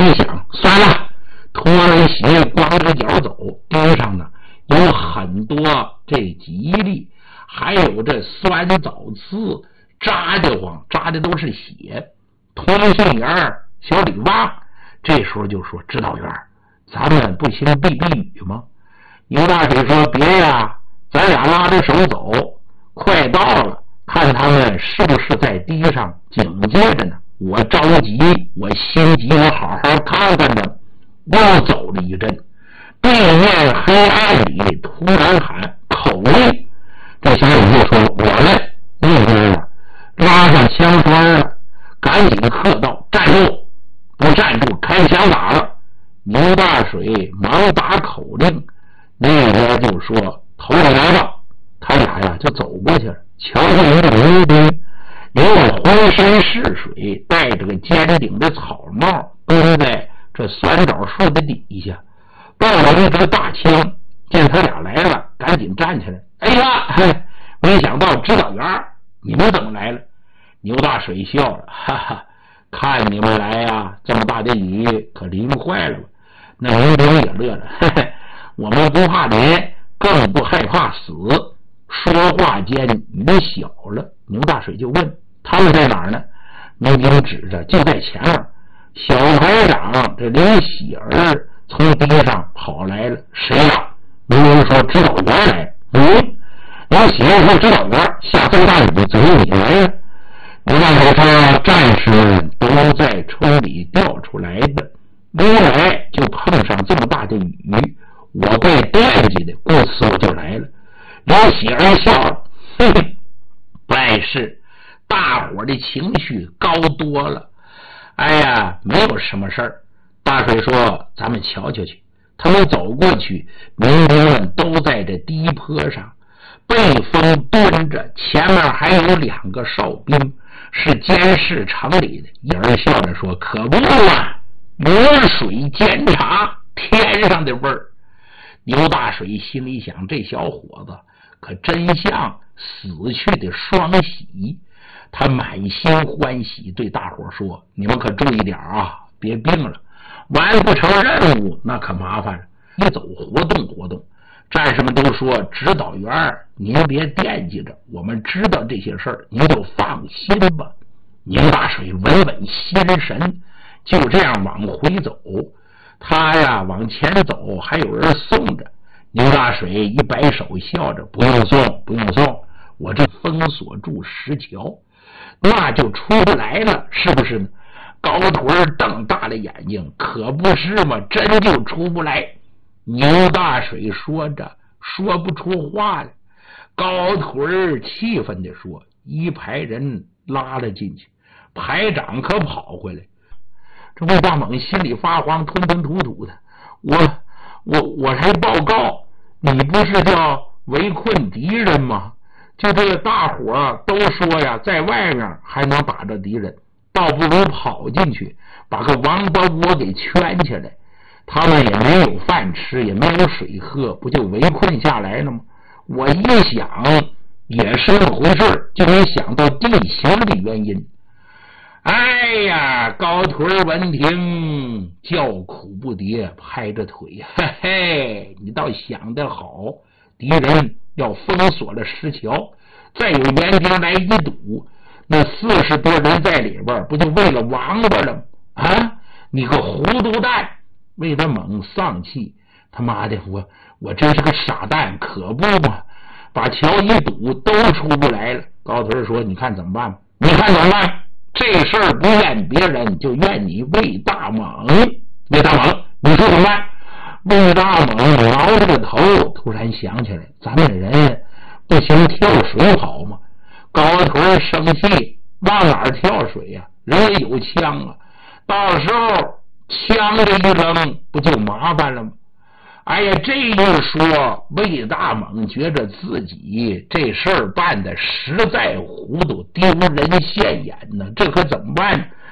一想，算了，脱了鞋光着脚走，地上呢有很多这吉利，还有这酸枣刺，扎得慌，扎的都是血。通信员小李旺这时候就说：“指导员，咱们不行避避雨吗？”牛大水说：“别呀，咱俩拉着手走，快到了，看他们是不是在堤上警戒着呢。我着急，我心急，我好好看看呢。”又走了一阵，对面黑暗里突然喊口令，这小李就说：“我来！”那边啊，拉上枪栓了，赶紧喝道：“站住！不站住，开枪打了！”牛大水忙打口令，那边就说：“头里来吧！”他俩呀就走过去了，瞧见一个牛兵，有浑身是水，戴着个尖顶的草帽，蹲在这酸枣树的底下，抱着一支大枪，见他俩来了，赶紧站起来。“哎呀，没想到指导员你们怎么来了？”牛大水笑了：“哈哈，看你们来呀，这么大的雨可淋坏了吧？”那牛兵也乐了：“嘿嘿，我们不怕淋，更不害怕死。”说话间雨小了，牛大水就问：“他们在哪儿呢？”牛兵指着：“就在前面。”小排长这刘喜儿从堤上跑来了。“谁呀？”牛兵说：“指导员来。”刘喜儿说：“指导员，下这么大雨怎么你来了？”牛大水说：“战士们都在村里调出来的，没来就碰上这么大的雨，我被惦记的，故此我就来了。”刘喜儿笑了：“嘿嘿，办事，大伙的情绪高多了。哎呀，没有什么事儿。”大水说：“咱们瞧瞧去。”他们走过去，民兵们都在这堤坡上背风蹲着，前面还有2个哨兵，是监视城里的。一人笑着说：“可不嘛，雨水监察，天上的味儿。”牛大水心里想，这小伙子可真像死去的双喜。他满心欢喜，对大伙说：“你们可注意点啊，别病了，完不成任务那可麻烦了，一走活动活动。”战士们都说：“指导员您别惦记着，我们知道这些事儿，您就放心吧。”牛大水稳稳心神，就这样往回走。他呀往前走，还有人送着。牛大水一摆手，笑着：“不用送，不用送，我这封锁住石桥，那就出不来了，是不是呢？”高腿瞪大了眼睛：“可不是嘛，真就出不来。”牛大水说着说不出话来。高腿气愤地说：“一排人拉了进去，排长可跑回来。”这魏大猛心里发慌，吞吞吐吐的：“我还报告，你不是叫围困敌人吗？就这个大伙都说呀，在外面还能打着敌人，倒不如跑进去，把个王八窝给圈起来。他们也没有饭吃，也没有水喝，不就围困下来了吗？”我一想也是那么回事，就没想到地形的原因。哎呀，高腿闻听叫苦不迭，拍着腿：“嘿嘿，你倒想得好，敌人要封锁了石桥，再有援兵来一堵，那40多人在里边，不就为了王八了吗？啊，你个糊涂蛋！”魏德猛丧气：“他妈的，我真是个傻蛋，可不嘛，把桥一堵都出不来了。”高腿说：“你看怎么办？你看怎么办？这事儿不怨别人，就怨你魏大猛。魏大猛，你说怎么办？”魏大猛挠着头，突然想起来，咱们人不行跳水好吗？高腿生气：“往哪儿跳水呀？人也有枪啊，到时候枪这一扔，不就麻烦了吗？”哎呀，这一说，魏大猛觉着自己这事儿办的实在糊涂，丢人现眼呢，这可怎么办？